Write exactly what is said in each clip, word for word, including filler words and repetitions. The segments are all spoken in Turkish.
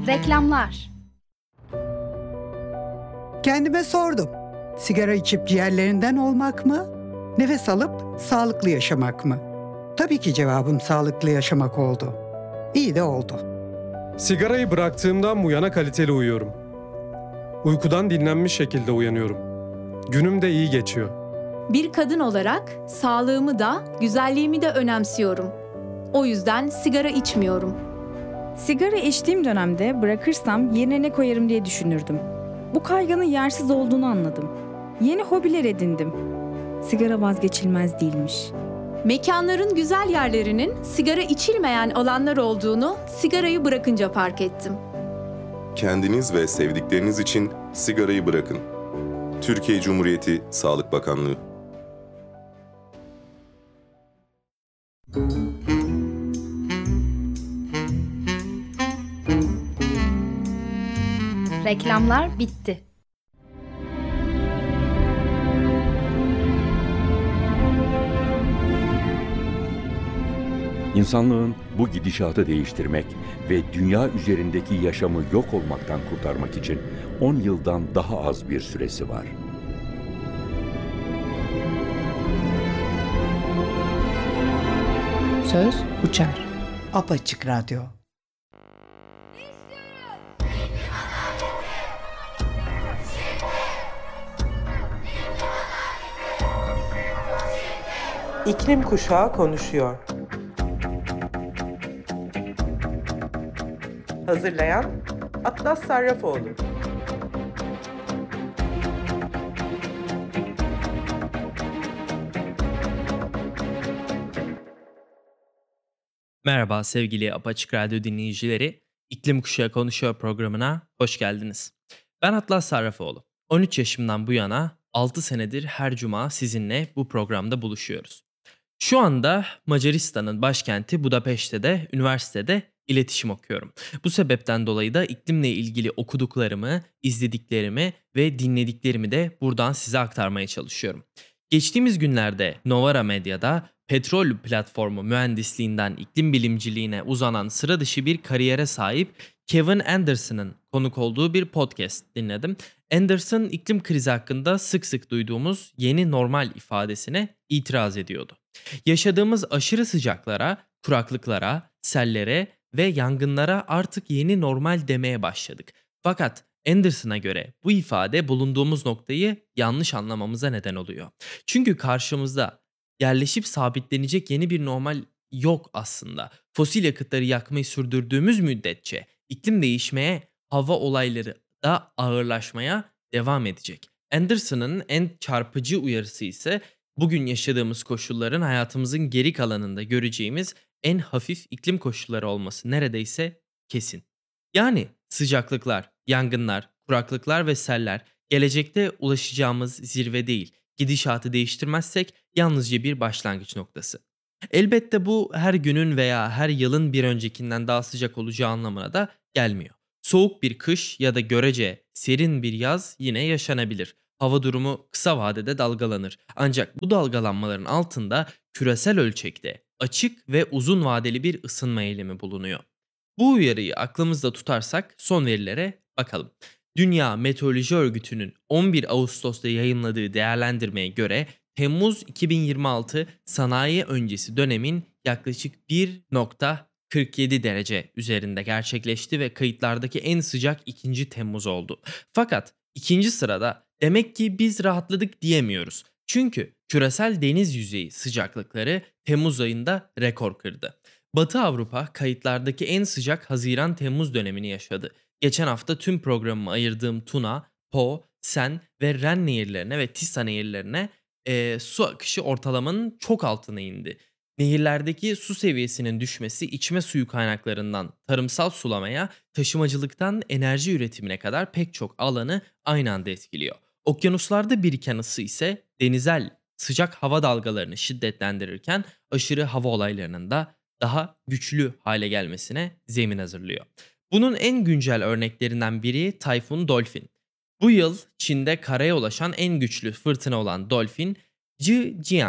Reklamlar. Kendime sordum. Sigara içip ciğerlerinden olmak mı? Nefes alıp sağlıklı yaşamak mı? Tabii ki cevabım sağlıklı yaşamak oldu. İyi de oldu. Sigarayı bıraktığımdan bu yana kaliteli uyuyorum. Uykudan dinlenmiş şekilde uyanıyorum. Günüm de iyi geçiyor. Bir kadın olarak sağlığımı da, güzelliğimi de önemsiyorum. O yüzden sigara içmiyorum. Sigara içtiğim dönemde bırakırsam yerine ne koyarım diye düşünürdüm. Bu kaygının yersiz olduğunu anladım. Yeni hobiler edindim. Sigara vazgeçilmez değilmiş. Mekanların güzel yerlerinin sigara içilmeyen alanlar olduğunu sigarayı bırakınca fark ettim. Kendiniz ve sevdikleriniz için sigarayı bırakın. Türkiye Cumhuriyeti Sağlık Bakanlığı. Reklamlar bitti. İnsanlığın bu gidişatı değiştirmek ve dünya üzerindeki yaşamı yok olmaktan kurtarmak için on yıldan daha az bir süresi var. Söz uçar. Apaçık Radyo. İklim Kuşağı konuşuyor. Hazırlayan Atlas Sarrafoğlu. Merhaba sevgili Apaçık Radyo dinleyicileri. İklim Kuşağı Konuşuyor programına hoş geldiniz. Ben Atlas Sarrafoğlu. on üç yaşımdan bu yana altı senedir her cuma sizinle bu programda buluşuyoruz. Şu anda Macaristan'ın başkenti Budapeşte'de, üniversitede iletişim okuyorum. Bu sebepten dolayı da iklimle ilgili okuduklarımı, izlediklerimi ve dinlediklerimi de buradan size aktarmaya çalışıyorum. Geçtiğimiz günlerde Novara Medya'da petrol platformu mühendisliğinden iklim bilimciliğine uzanan sıra dışı bir kariyere sahip Kevin Anderson'ın konuk olduğu bir podcast dinledim. Anderson iklim krizi hakkında sık sık duyduğumuz yeni normal ifadesine itiraz ediyordu. Yaşadığımız aşırı sıcaklara, kuraklıklara, sellere ve yangınlara artık yeni normal demeye başladık. Fakat Anderson'a göre bu ifade bulunduğumuz noktayı yanlış anlamamıza neden oluyor. Çünkü karşımızda yerleşip sabitlenecek yeni bir normal yok aslında. Fosil yakıtları yakmayı sürdürdüğümüz müddetçe iklim değişmeye, hava olayları da ağırlaşmaya devam edecek. Anderson'ın en çarpıcı uyarısı ise bugün yaşadığımız koşulların hayatımızın geri kalanında göreceğimiz en hafif iklim koşulları olması neredeyse kesin. Yani sıcaklıklar, yangınlar, kuraklıklar ve seller gelecekte ulaşacağımız zirve değil. Gidişatı değiştirmezsek yalnızca bir başlangıç noktası. Elbette bu her günün veya her yılın bir öncekinden daha sıcak olacağı anlamına da gelmiyor. Soğuk bir kış ya da görece serin bir yaz yine yaşanabilir. Hava durumu kısa vadede dalgalanır. Ancak bu dalgalanmaların altında küresel ölçekte açık ve uzun vadeli bir ısınma eğilimi bulunuyor. Bu uyarıyı aklımızda tutarsak son verilere bakalım. Dünya Meteoroloji Örgütü'nün on bir Ağustos'ta yayınladığı değerlendirmeye göre Temmuz iki bin yirmi altı sanayi öncesi dönemin yaklaşık bir virgül kırk yedi derece üzerinde gerçekleşti ve kayıtlardaki en sıcak ikinci Temmuz oldu. Fakat ikinci sırada demek ki biz rahatladık diyemiyoruz. Çünkü küresel deniz yüzeyi sıcaklıkları Temmuz ayında rekor kırdı. Batı Avrupa kayıtlardaki en sıcak Haziran-Temmuz dönemini yaşadı. Geçen hafta tüm programımı ayırdığım Tuna, Po, Sen ve Ren nehirlerine ve Tisa nehirlerine e, su akışı ortalamanın çok altına indi. Nehirlerdeki su seviyesinin düşmesi içme suyu kaynaklarından tarımsal sulamaya, taşımacılıktan enerji üretimine kadar pek çok alanı aynı anda etkiliyor. Okyanuslarda biriken ısı ise denizel sıcak hava dalgalarını şiddetlendirirken aşırı hava olaylarının da daha güçlü hale gelmesine zemin hazırlıyor. Bunun en güncel örneklerinden biri Tayfun Dolphin. Bu yıl Çin'de karaya ulaşan en güçlü fırtına olan Dolphin, Zhejiang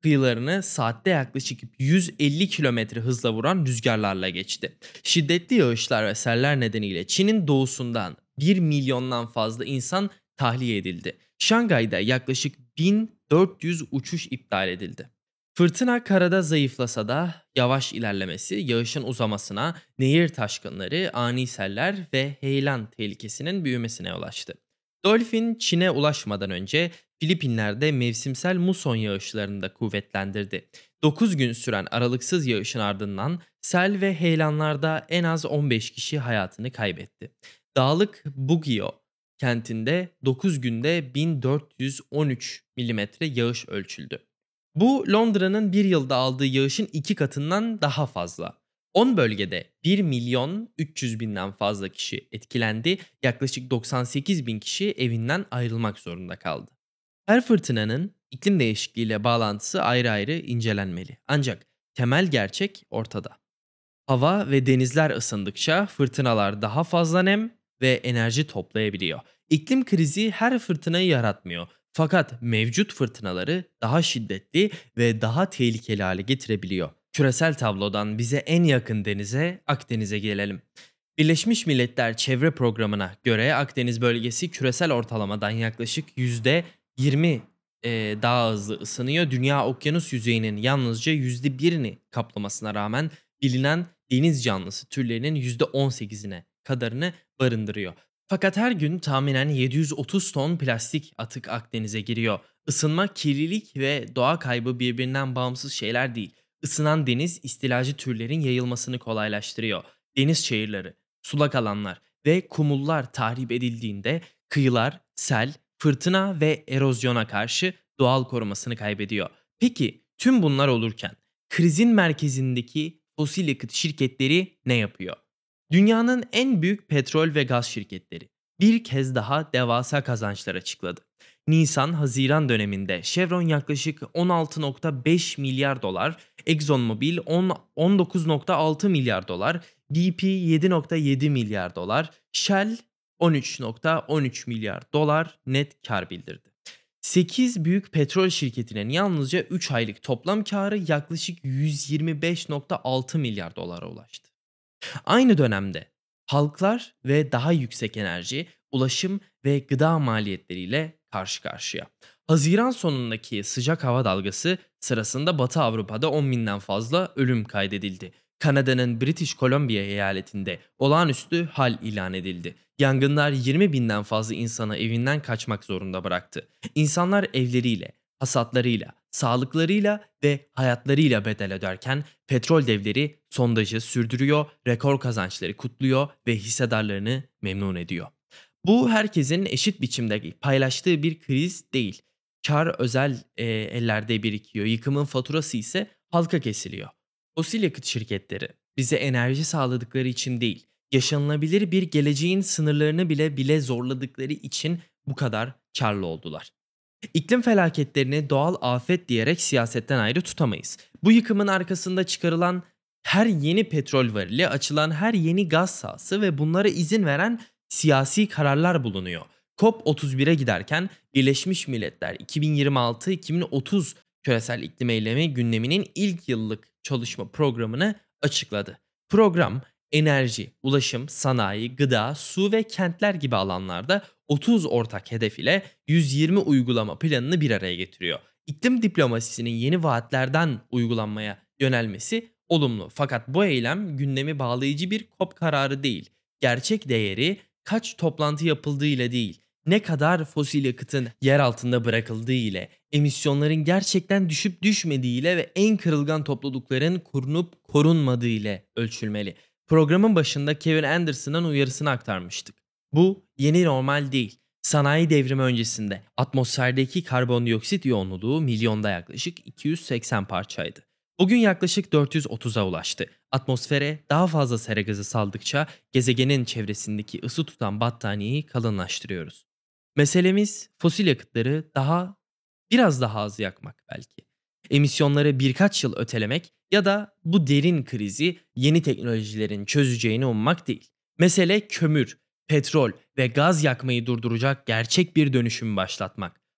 kıyılarını saatte yaklaşık yüz elli kilometre hızla vuran rüzgarlarla geçti. Şiddetli yağışlar ve seller nedeniyle Çin'in doğusundan bir milyondan fazla insan tahliye edildi. Şangay'da yaklaşık bin dört yüz uçuş iptal edildi. Fırtına karada zayıflasa da yavaş ilerlemesi yağışın uzamasına, nehir taşkınları, ani seller ve heyelan tehlikesinin büyümesine yol açtı. Dolphin Çin'e ulaşmadan önce Filipinler'de mevsimsel muson yağışlarını da kuvvetlendirdi. dokuz gün süren aralıksız yağışın ardından sel ve heyelanlarda en az on beş kişi hayatını kaybetti. Dağlık Bugio kentinde dokuz günde bin dört yüz on üç milimetre yağış ölçüldü. Bu Londra'nın bir yılda aldığı yağışın iki katından daha fazla. on bölgede bir milyon üç yüz binden fazla kişi etkilendi, yaklaşık doksan sekiz bin kişi evinden ayrılmak zorunda kaldı. Her fırtınanın iklim değişikliğiyle bağlantısı ayrı ayrı incelenmeli. Ancak temel gerçek ortada. Hava ve denizler ısındıkça fırtınalar daha fazla nem ve enerji toplayabiliyor. İklim krizi her fırtınayı yaratmıyor. Fakat mevcut fırtınaları daha şiddetli ve daha tehlikeli hale getirebiliyor. Küresel tablodan bize en yakın denize, Akdeniz'e gelelim. Birleşmiş Milletler Çevre Programı'na göre Akdeniz bölgesi küresel ortalamadan yaklaşık yüzde yirmi e, daha hızlı ısınıyor. Dünya okyanus yüzeyinin yalnızca yüzde birini kaplamasına rağmen bilinen deniz canlısı türlerinin yüzde on sekizine kadarını barındırıyor. Fakat her gün tahminen yedi yüz otuz ton plastik atık Akdeniz'e giriyor. Isınma, kirlilik ve doğa kaybı birbirinden bağımsız şeyler değil. Isınan deniz istilacı türlerin yayılmasını kolaylaştırıyor. Deniz çayırları, sulak alanlar ve kumullar tahrip edildiğinde kıyılar, sel, fırtına ve erozyona karşı doğal korumasını kaybediyor. Peki tüm bunlar olurken krizin merkezindeki fosil yakıt şirketleri ne yapıyor? Dünyanın en büyük petrol ve gaz şirketleri bir kez daha devasa kazançlar açıkladı. Nisan-Haziran döneminde Chevron yaklaşık on altı nokta beş milyar dolar, ExxonMobil on dokuz nokta altı milyar dolar, B P yedi nokta yedi milyar dolar, Shell on üç nokta on üç milyar dolar net kar bildirdi. sekiz büyük petrol şirketinin yalnızca üç aylık toplam karı yaklaşık yüz yirmi beş nokta altı milyar dolara ulaştı. Aynı dönemde halklar ve daha yüksek enerji, ulaşım ve gıda maliyetleriyle karşı karşıya. Haziran sonundaki sıcak hava dalgası sırasında Batı Avrupa'da on binden fazla ölüm kaydedildi. Kanada'nın British Columbia eyaletinde olağanüstü hal ilan edildi. Yangınlar yirmi binden fazla insanı evinden kaçmak zorunda bıraktı. İnsanlar evleriyle, hasatlarıyla, sağlıklarıyla ve hayatlarıyla bedel öderken petrol devleri sondajı sürdürüyor, rekor kazançları kutluyor ve hissedarlarını memnun ediyor. Bu herkesin eşit biçimde paylaştığı bir kriz değil. Kar özel e, ellerde birikiyor, yıkımın faturası ise halka kesiliyor. Fosil yakıt şirketleri bize enerji sağladıkları için değil, yaşanılabilir bir geleceğin sınırlarını bile bile zorladıkları için bu kadar karlı oldular. İklim felaketlerini doğal afet diyerek siyasetten ayrı tutamayız. Bu yıkımın arkasında çıkarılan her yeni petrol varili, açılan her yeni gaz sahası ve bunlara izin veren siyasi kararlar bulunuyor. COP otuz bire giderken Birleşmiş Milletler iki bin yirmi altı iki bin otuz küresel iklim eylemi gündeminin ilk yıllık çalışma programını açıkladı. Program enerji, ulaşım, sanayi, gıda, su ve kentler gibi alanlarda otuz ortak hedef ile yüz yirmi uygulama planını bir araya getiriyor. İklim diplomasisinin yeni vaatlerden uygulanmaya yönelmesi olumlu. Fakat bu eylem gündemi bağlayıcı bir COP kararı değil. Gerçek değeri kaç toplantı yapıldığı ile değil, ne kadar fosil yakıtın yer altında bırakıldığı ile, emisyonların gerçekten düşüp düşmediği ile ve en kırılgan toplulukların korunup korunmadığı ile ölçülmeli. Programın başında Kevin Anderson'ın uyarısını aktarmıştık. Bu yeni normal değil. Sanayi devrimi öncesinde atmosferdeki karbondioksit yoğunluğu milyonda yaklaşık iki yüz seksen parçaydı. Bugün yaklaşık dört yüz otuza ulaştı. Atmosfere daha fazla sera gazı saldıkça gezegenin çevresindeki ısı tutan battaniyeyi kalınlaştırıyoruz. Meselemiz fosil yakıtları daha biraz daha az yakmak belki. Emisyonları birkaç yıl ötelemek ya da bu derin krizi yeni teknolojilerin çözeceğini ummak değil. Mesele kömür, petrol ve gaz yakmayı durduracak gerçek bir dönüşümü başlatmak.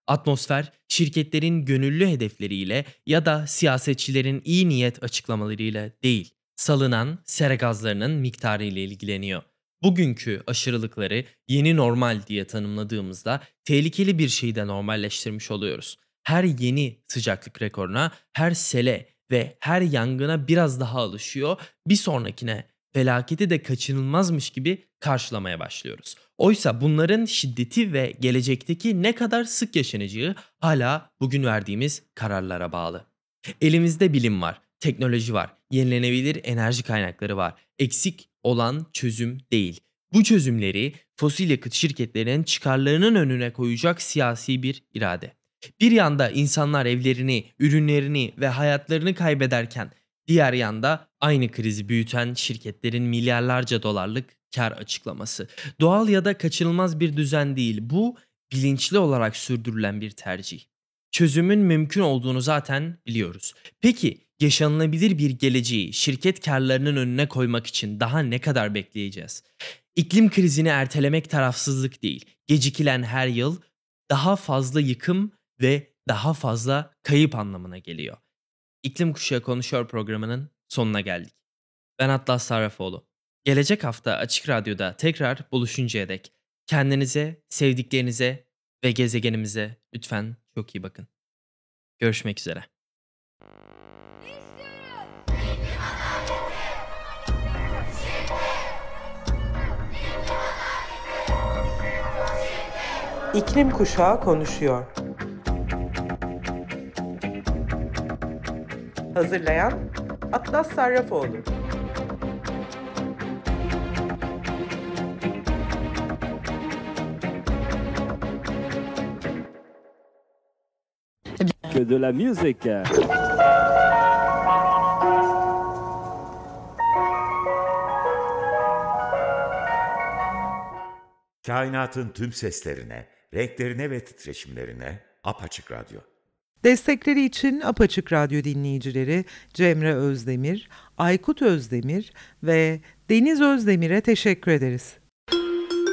Atmosfer, şirketlerin gönüllü hedefleriyle ya da siyasetçilerin iyi niyet açıklamalarıyla değil, salınan sera gazlarının miktarı ile ilgileniyor. Bugünkü aşırılıkları yeni normal diye tanımladığımızda tehlikeli bir şeyi de normalleştirmiş oluyoruz. Her yeni sıcaklık rekoruna, her sele ve her yangına biraz daha alışıyor, bir sonrakine felaketi de kaçınılmazmış gibi karşılamaya başlıyoruz. Oysa bunların şiddeti ve gelecekteki ne kadar sık yaşanacağı hala bugün verdiğimiz kararlara bağlı. Elimizde bilim var, teknoloji var, yenilenebilir enerji kaynakları var. Eksik olan çözüm değil. Bu çözümleri fosil yakıt şirketlerinin çıkarlarının önüne koyacak siyasi bir irade. Bir yanda insanlar evlerini, ürünlerini ve hayatlarını kaybederken diğer yanda aynı krizi büyüten şirketlerin milyarlarca dolarlık kar açıklaması. Doğal ya da kaçınılmaz bir düzen değil. Bu bilinçli olarak sürdürülen bir tercih. Çözümün mümkün olduğunu zaten biliyoruz. Peki yaşanılabilir bir geleceği şirket karlarının önüne koymak için daha ne kadar bekleyeceğiz? İklim krizini ertelemek tarafsızlık değil. Gecikilen her yıl daha fazla yıkım ve daha fazla kayıp anlamına geliyor. İklim Kuşağı Konuşuyor programının sonuna geldik. Ben Atlas Sarrafoğlu. Gelecek hafta Açık Radyo'da tekrar buluşuncaya dek kendinize, sevdiklerinize ve gezegenimize lütfen çok iyi bakın. Görüşmek üzere. İklim Kuşağı konuşuyor. Hazırlayan Atlas Sarrafoğlu. Que de la musique. Kainatın tüm seslerine, renklerine ve titreşimlerine Apaçık Radyo. Destekleri için Apaçık Radyo dinleyicileri Cemre Özdemir, Aykut Özdemir ve Deniz Özdemir'e teşekkür ederiz.